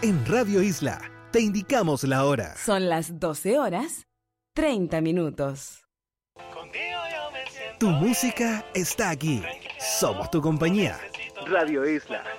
En Radio Isla te indicamos la hora. Son las 12:30. Tu música está aquí. Somos tu compañía. Radio Isla.